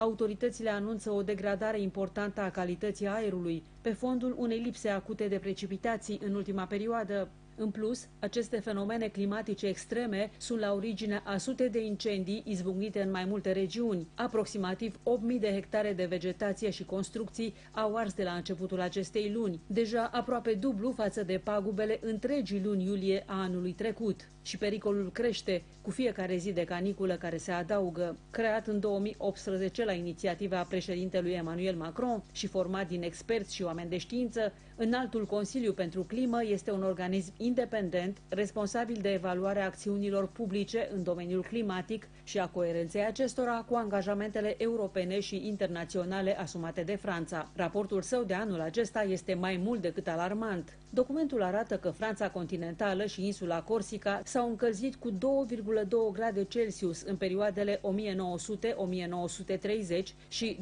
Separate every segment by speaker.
Speaker 1: Autoritățile anunță o degradare importantă a calității aerului, pe fondul unei lipse acute de precipitații în ultima perioadă. În plus, aceste fenomene climatice extreme sunt la origine a sute de incendii izbucnite în mai multe regiuni. Aproximativ 8.000 de hectare de vegetație și construcții au ars de la începutul acestei luni, deja aproape dublu față de pagubele întregii luni iulie a anului trecut. Și pericolul crește cu fiecare zi de caniculă care se adaugă. Creat în 2018 la inițiativa președintelui Emmanuel Macron și format din experți și oameni de știință, Înaltul Consiliu pentru Climă este un organism independent, responsabil de evaluarea acțiunilor publice în domeniul climatic și a coerenței acestora cu angajamentele europene și internaționale asumate de Franța. Raportul său de anul acesta este mai mult decât alarmant. Documentul arată că Franța continentală și insula Corsica s-au încălzit cu 2,2 grade Celsius în perioadele 1900-1930 și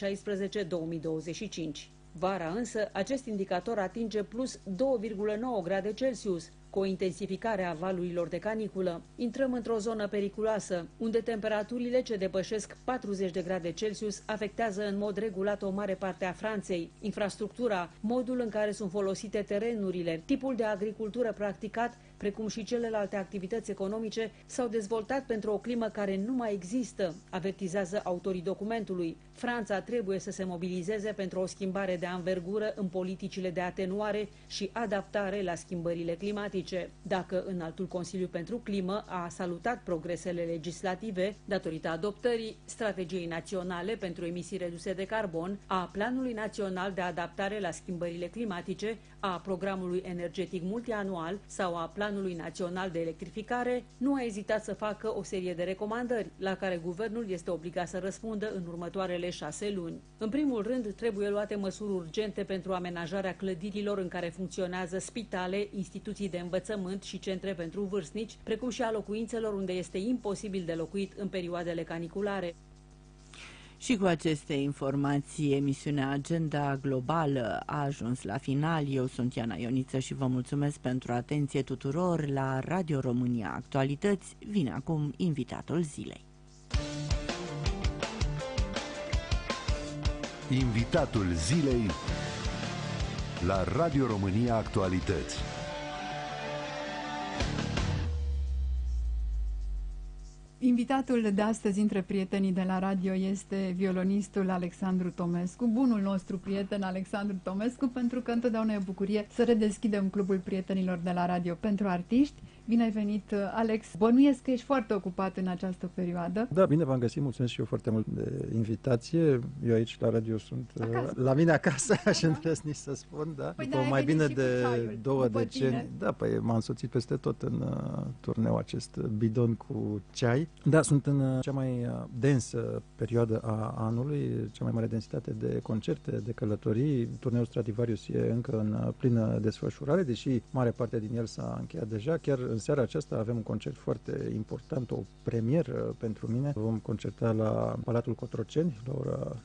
Speaker 1: 2016-2025. Vara însă, acest indicator atinge plus 2,9 grade Celsius, cu o intensificare a valurilor de caniculă. Intrăm într-o zonă periculoasă, unde temperaturile ce depășesc 40 de grade Celsius afectează în mod regulat o mare parte a Franței. Infrastructura, modul în care sunt folosite terenurile, tipul de agricultură practicat, precum și celelalte activități economice, s-au dezvoltat pentru o climă care nu mai există, avertizează autorii documentului. Franța trebuie să se mobilizeze pentru o schimbare de anvergură în politicile de atenuare și adaptare la schimbările climatice. Dacă Înaltul Consiliu pentru Climă a salutat progresele legislative datorită adoptării Strategiei Naționale pentru Emisii Reduse de Carbon, a Planului Național de Adaptare la Schimbările Climatice, a Programului Energetic Multianual sau a Planului Național de Electrificare, nu a ezitat să facă o serie de recomandări, la care guvernul este obligat să răspundă în următoarele 6 luni. În primul rând, trebuie luate măsuri urgente pentru amenajarea clădirilor în care funcționează spitale, instituții de învățământ și centre pentru vârstnici, precum și a locuințelor unde este imposibil de locuit în perioadele caniculare.
Speaker 2: Și cu aceste informații, emisiunea Agenda Globală a ajuns la final. Eu sunt Iana Ioniță și vă mulțumesc pentru atenție tuturor. La Radio România Actualități vine acum invitatul zilei.
Speaker 3: Invitatul zilei la Radio România Actualități.
Speaker 4: Invitatul de astăzi între prietenii de la radio este violonistul Alexandru Tomescu, bunul nostru prieten Alexandru Tomescu, pentru că întotdeauna e o bucurie să redeschidem Clubul Prietenilor de la radio pentru artiști. Bine ai venit, Alex. Bănuiesc că ești foarte ocupat în această perioadă.
Speaker 5: Da, bine v-am găsit. Mulțumesc și eu foarte mult de invitație. Eu aici la radio sunt la mine acasă, aș îndrăzni să spun, da.
Speaker 4: Păi
Speaker 5: după
Speaker 4: da,
Speaker 5: mai bine de 2 decenii.
Speaker 4: Tine.
Speaker 5: Da, păi m-am însoțit peste tot în turneu acest bidon cu ceai. Da, sunt în cea mai densă perioadă a anului, cea mai mare densitate de concerte, de călătorii. Turneul Stradivarius e încă în plină desfășurare, deși mare parte din el s-a încheiat deja. Chiar în seara aceasta avem un concert foarte important, o premieră pentru mine. Vom concerta la Palatul Cotroceni la ora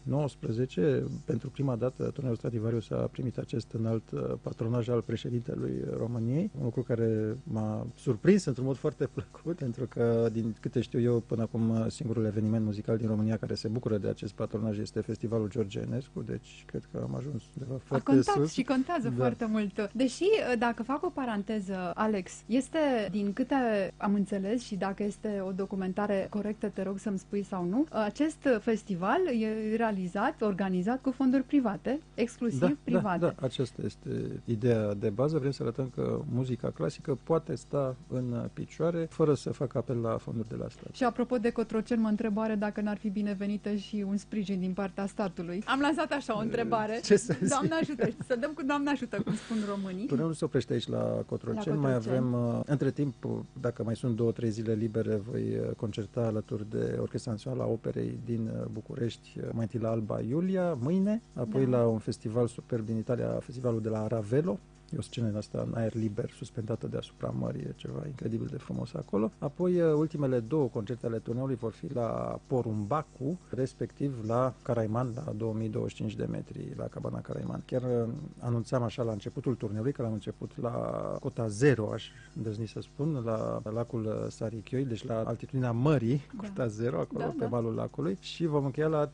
Speaker 5: 19. Pentru prima dată turneul Stradivarius a primit acest înalt patronaj al președintelui României, un lucru care m-a surprins într-un mod foarte plăcut, pentru că, din câte știu eu, până acum singurul eveniment muzical din România care se bucură de acest patronaj este Festivalul George Enescu, deci cred că am ajuns undeva foarte sus.
Speaker 4: Și contează foarte mult. Deși, dacă fac o paranteză, Alex, este, din câte am înțeles și dacă este o documentare corectă, te rog să-mi spui sau nu, acest festival e realizat, organizat cu fonduri private, exclusiv private.
Speaker 5: Da, aceasta este ideea de bază. Vrem să arătăm că muzica clasică poate sta în picioare fără să facă apel la fonduri de la stat.
Speaker 4: Și apropo de Cotroceni, mă întrebare dacă n-ar fi binevenită și un sprijin din partea statului. Am lansat așa o întrebare.
Speaker 5: Ce să zic?
Speaker 4: Doamne ajută, să dăm cu Doamne ajută, cum spun românii.
Speaker 5: Până nu se oprește aici la Cotroceni, mai avem, între timp, dacă mai sunt 2-3 zile libere, voi concerta alături de Orchestra Națională a Operei din București, mai întâi la Alba Iulia, mâine, apoi la un festival superb din Italia, festivalul de la Ravello. E o scenă asta în aer liber, suspendată deasupra mării, e ceva incredibil de frumos acolo. Apoi, ultimele 2 concerte ale turneului vor fi la Porumbacu, respectiv la Caraiman, la 2025 de metri, la Cabana Caraiman. Chiar anunțam așa la începutul turneului, că l-am început la cota 0, aș îndrăzni să spun, la lacul Sarichioi, deci la altitudinea mării, cota 0, acolo, pe malul lacului, și vom încheia la